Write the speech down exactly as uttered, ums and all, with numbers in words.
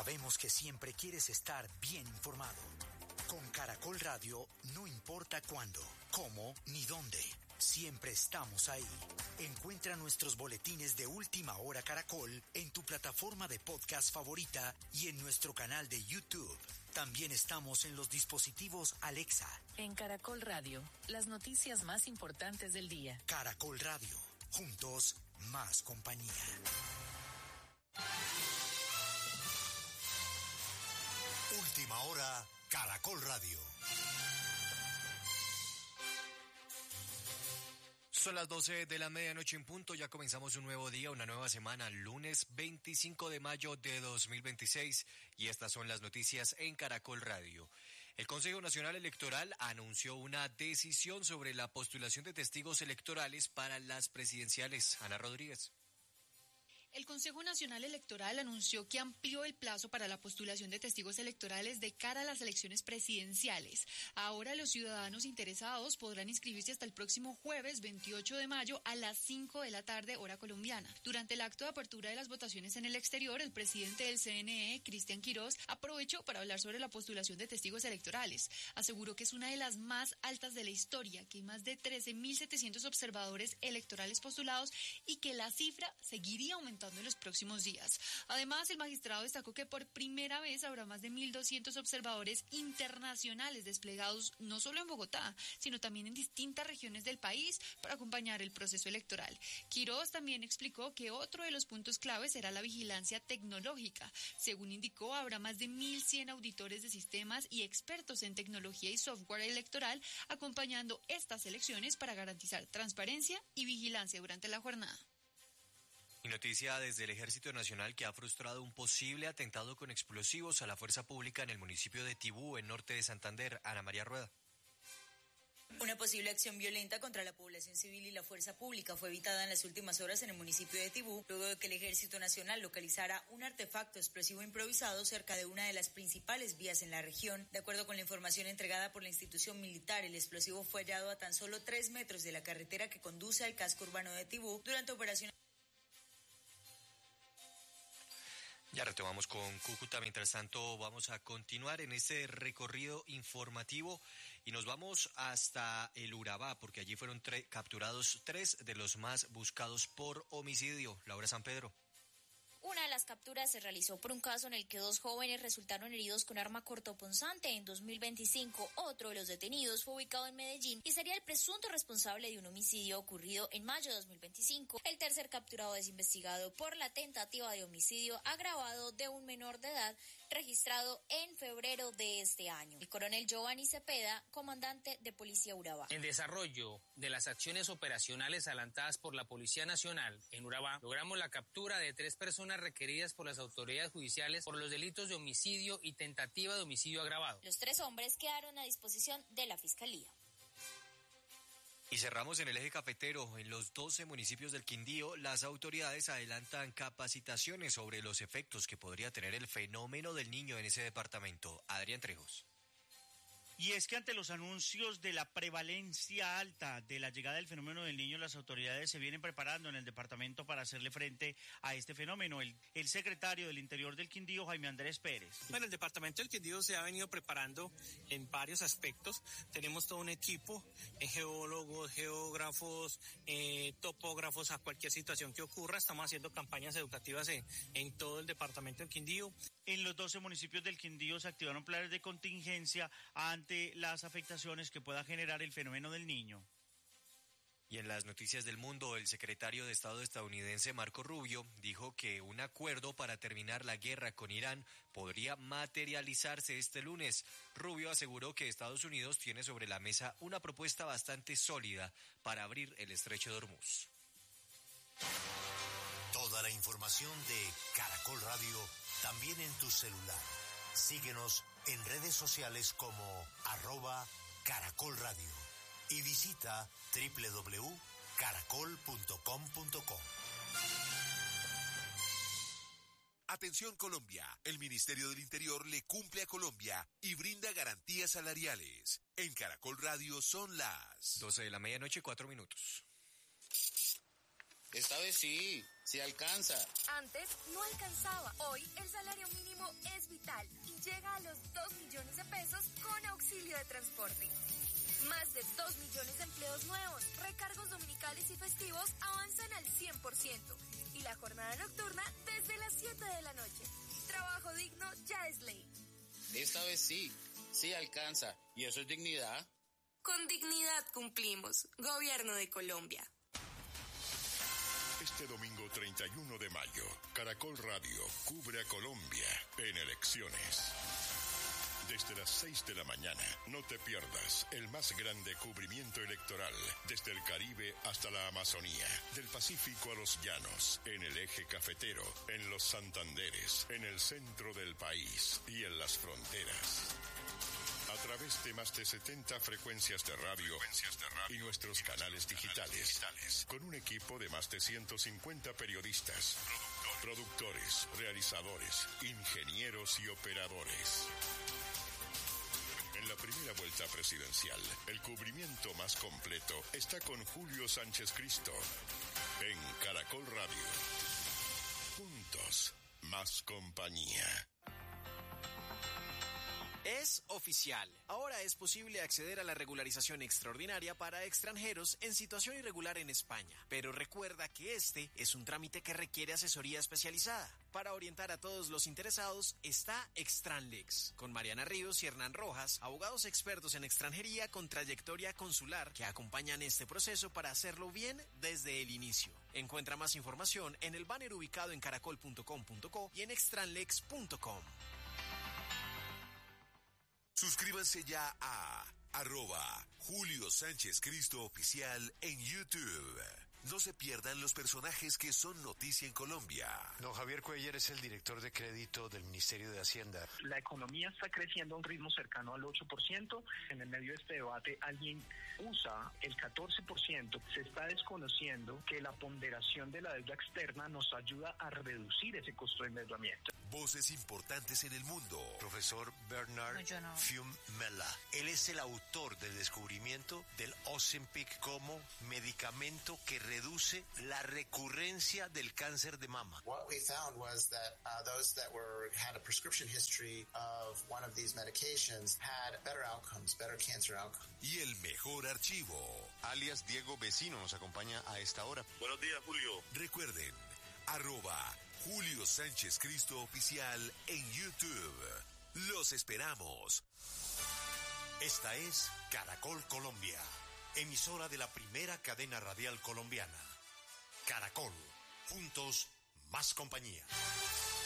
Sabemos que siempre quieres estar bien informado. Con Caracol Radio, no importa cuándo, cómo ni dónde, siempre estamos ahí. Encuentra nuestros boletines de Última Hora Caracol en tu plataforma de podcast favorita y en nuestro canal de YouTube. También estamos en los dispositivos Alexa. En Caracol Radio, las noticias más importantes del día. Caracol Radio, juntos, más compañía. Última Hora, Caracol Radio. Son las doce de la medianoche en punto, ya comenzamos un nuevo día, una nueva semana, lunes veinticinco de mayo de dos mil veintiséis, y estas son las noticias en Caracol Radio. El Consejo Nacional Electoral anunció una decisión sobre la postulación de testigos electorales para las presidenciales. Ana Rodríguez. El Consejo Nacional Electoral anunció que amplió el plazo para la postulación de testigos electorales de cara a las elecciones presidenciales. Ahora los ciudadanos interesados podrán inscribirse hasta el próximo jueves veintiocho de mayo a las cinco de la tarde, hora colombiana. Durante el acto de apertura de las votaciones en el exterior, el presidente del C N E, Cristian Quirós, aprovechó para hablar sobre la postulación de testigos electorales. Aseguró que es una de las más altas de la historia, que hay más de trece mil setecientos observadores electorales postulados y que la cifra seguiría aumentando en los próximos días. Además, el magistrado destacó que por primera vez habrá más de mil doscientos observadores internacionales desplegados no solo en Bogotá, sino también en distintas regiones del país para acompañar el proceso electoral. Quirós también explicó que otro de los puntos claves será la vigilancia tecnológica. Según indicó, habrá más de mil cien auditores de sistemas y expertos en tecnología y software electoral acompañando estas elecciones para garantizar transparencia y vigilancia durante la jornada. Y noticia desde el Ejército Nacional que ha frustrado un posible atentado con explosivos a la fuerza pública en el municipio de Tibú, en norte de Santander. Ana María Rueda. Una posible acción violenta contra la población civil y la fuerza pública fue evitada en las últimas horas en el municipio de Tibú, luego de que el Ejército Nacional localizara un artefacto explosivo improvisado cerca de una de las principales vías en la región. De acuerdo con la información entregada por la institución militar, el explosivo fue hallado a tan solo tres metros de la carretera que conduce al casco urbano de Tibú durante operaciones. Ya retomamos con Cúcuta. Mientras tanto, vamos a continuar en este recorrido informativo y nos vamos hasta el Urabá, porque allí fueron tre- capturados tres de los más buscados por homicidio. Laura San Pedro. Una de las capturas se realizó por un caso en el que dos jóvenes resultaron heridos con arma cortopunzante en dos mil veinticinco. Otro de los detenidos fue ubicado en Medellín y sería el presunto responsable de un homicidio ocurrido en mayo de dos mil veinticinco. El tercer capturado es investigado por la tentativa de homicidio agravado de un menor de edad registrado en febrero de este año. El coronel Giovanni Cepeda, comandante de Policía Urabá. En desarrollo de las acciones operacionales adelantadas por la Policía Nacional en Urabá, logramos la captura de tres personas requeridas por las autoridades judiciales por los delitos de homicidio y tentativa de homicidio agravado. Los tres hombres quedaron a disposición de la Fiscalía. Y cerramos en el eje cafetero. En los doce municipios del Quindío, las autoridades adelantan capacitaciones sobre los efectos que podría tener el fenómeno del niño en ese departamento. Adrián Trejos. Y es que ante los anuncios de la prevalencia alta de la llegada del fenómeno del niño, las autoridades se vienen preparando en el departamento para hacerle frente a este fenómeno. El, el secretario del Interior del Quindío, Jaime Andrés Pérez. Bueno, el departamento del Quindío se ha venido preparando en varios aspectos. Tenemos todo un equipo, eh, geólogos, geógrafos, eh, topógrafos a cualquier situación que ocurra. Estamos haciendo campañas educativas en, en todo el departamento del Quindío. En los doce municipios del Quindío se activaron planes de contingencia ante las afectaciones que pueda generar el fenómeno del niño. Y en las noticias del mundo, el secretario de Estado estadounidense Marco Rubio dijo que un acuerdo para terminar la guerra con Irán podría materializarse este lunes. Rubio aseguró que Estados Unidos tiene sobre la mesa una propuesta bastante sólida para abrir el estrecho de Hormuz. Toda la información de Caracol Radio también en tu celular. Síguenos en redes sociales como arroba Caracol Radio y visita doble u doble u doble u punto caracol punto com punto co. Atención Colombia, el Ministerio del Interior le cumple a Colombia y brinda garantías salariales. En Caracol Radio son las doce de la medianoche, cuatro minutos. Esta vez sí, sí alcanza. Antes no alcanzaba. Hoy el salario mínimo es vital y llega a los dos millones de pesos con auxilio de transporte. Más de dos millones de empleos nuevos, recargos dominicales y festivos avanzan al cien por ciento. Y la jornada nocturna desde las siete de la noche. Trabajo digno ya es ley. Esta vez sí, sí alcanza. ¿Y eso es dignidad? Con dignidad cumplimos. Gobierno de Colombia. Este domingo treinta y uno de mayo, Caracol Radio cubre a Colombia en elecciones. Desde las seis de la mañana, no te pierdas el más grande cubrimiento electoral desde el Caribe hasta la Amazonía, del Pacífico a los llanos, en el eje cafetero, en los Santanderes, en el centro del país y en las fronteras. A través de más de setenta frecuencias de radio, frecuencias de radio y nuestros y canales, nuestros digitales, canales digitales, con un equipo de más de ciento cincuenta periodistas, productores, productores, realizadores, ingenieros y operadores. En la primera vuelta presidencial, el cubrimiento más completo está con Julio Sánchez Cristo en Caracol Radio. Juntos, más compañía. Es oficial. Ahora es posible acceder a la regularización extraordinaria para extranjeros en situación irregular en España. Pero recuerda que este es un trámite que requiere asesoría especializada. Para orientar a todos los interesados está Extranlex, con Mariana Ríos y Hernán Rojas, abogados expertos en extranjería con trayectoria consular que acompañan este proceso para hacerlo bien desde el inicio. Encuentra más información en el banner ubicado en caracol punto com punto co y en extranlex punto com. Suscríbanse ya a arroba Julio Sánchez Cristo Oficial en YouTube. No se pierdan los personajes que son noticia en Colombia. Don Javier Cuellar es el director de crédito del Ministerio de Hacienda. La economía está creciendo a un ritmo cercano al ocho por ciento. En el medio de este debate, alguien usa el catorce por ciento. Se está desconociendo que la ponderación de la deuda externa nos ayuda a reducir ese costo de endeudamiento. Voces importantes en el mundo. Profesor Bernard no, no. Fiumella. Él es el autor del descubrimiento del Ozempic como medicamento que reduce la recurrencia del cáncer de mama. What we found was that uh, those that were had a prescription history of one of these medications had better outcomes, better cancer outcomes. Y el mejor archivo. Alias Diego Vecino nos acompaña a esta hora. Buenos días, Julio. Recuerden, arroba Julio Sánchez Cristo Oficial en YouTube. Los esperamos. Esta es Caracol Colombia, emisora de la primera cadena radial colombiana. Caracol, juntos, más compañía.